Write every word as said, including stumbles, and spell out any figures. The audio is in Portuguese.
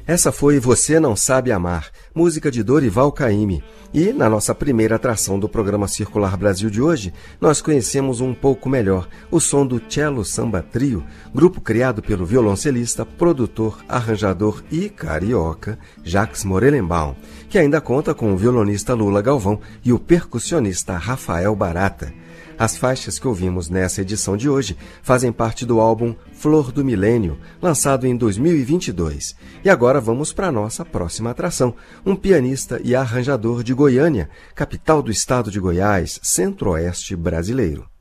Essa foi Você Não Sabe Amar, música de Dorival Caymmi. E, na nossa primeira atração do programa Circular Brasil de hoje, nós conhecemos um pouco melhor o som do Cello Samba Trio, grupo criado pelo violoncelista, produtor, arranjador e carioca Jacques Morelenbaum, que ainda conta com o violonista Lula Galvão e o percussionista Rafael Barata. As faixas que ouvimos nessa edição de hoje fazem parte do álbum Flor do Milênio, lançado em dois mil e vinte e dois. E agora vamos para a nossa próxima atração, um pianista e arranjador de Goiânia, capital do estado de Goiás, centro-oeste brasileiro.